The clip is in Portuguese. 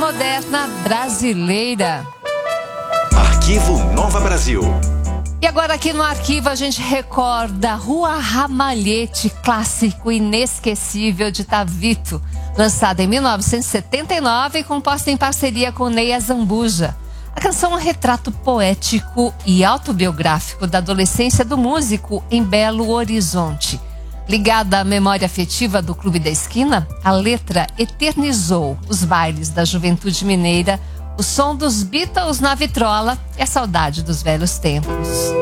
moderna brasileira. Arquivo Nova Brasil. E agora aqui no arquivo a gente recorda Rua Ramalhete, clássico inesquecível de Tavito, lançada em 1979 e composta em parceria com Ney Azambuja. A canção é um retrato poético e autobiográfico da adolescência do músico em Belo Horizonte. Ligada à memória afetiva do Clube da Esquina, a letra eternizou os bailes da juventude mineira, o som dos Beatles na vitrola e a saudade dos velhos tempos.